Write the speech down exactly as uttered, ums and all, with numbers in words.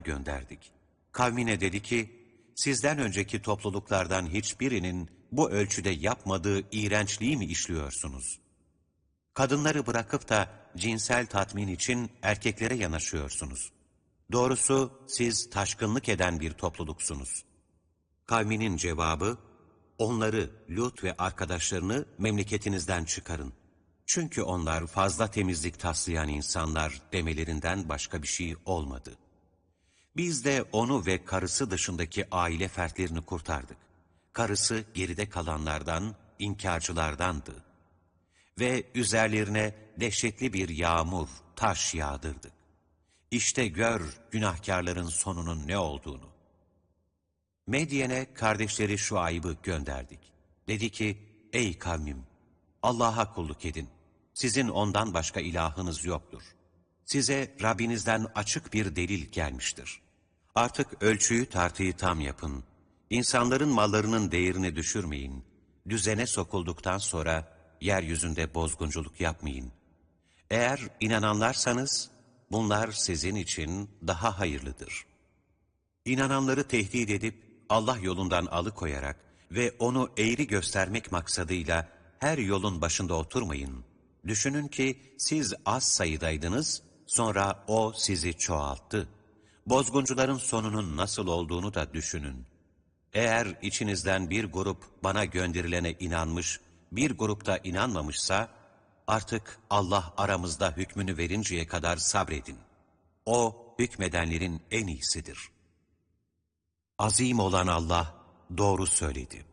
gönderdik. Kavmine dedi ki, sizden önceki topluluklardan hiçbirinin bu ölçüde yapmadığı iğrençliği mi işliyorsunuz? Kadınları bırakıp da cinsel tatmin için erkeklere yanaşıyorsunuz. Doğrusu siz taşkınlık eden bir topluluksunuz. Kavminin cevabı, onları, Lut ve arkadaşlarını memleketinizden çıkarın. Çünkü onlar fazla temizlik taslayan insanlar demelerinden başka bir şey olmadı. Biz de onu ve karısı dışındaki aile fertlerini kurtardık. Karısı geride kalanlardan, inkarcılardandı. Ve üzerlerine dehşetli bir yağmur, taş yağdırdık. İşte gör günahkarların sonunun ne olduğunu. Medyen'e kardeşleri Şuayb'ı gönderdik. Dedi ki, ey kavmim, Allah'a kulluk edin. Sizin ondan başka ilahınız yoktur. Size Rabbinizden açık bir delil gelmiştir. Artık ölçüyü tartıyı tam yapın. İnsanların mallarının değerini düşürmeyin. Düzene sokulduktan sonra yeryüzünde bozgunculuk yapmayın. Eğer inananlarsanız bunlar sizin için daha hayırlıdır. İnananları tehdit edip Allah yolundan alıkoyarak ve onu eğri göstermek maksadıyla her yolun başında oturmayın. Düşünün ki siz az sayıdaydınız, sonra o sizi çoğalttı. Bozguncuların sonunun nasıl olduğunu da düşünün. Eğer içinizden bir grup bana gönderilene inanmış, bir grup da inanmamışsa, artık Allah aramızda hükmünü verinceye kadar sabredin. O hükmedenlerin en iyisidir. Azim olan Allah doğru söyledi.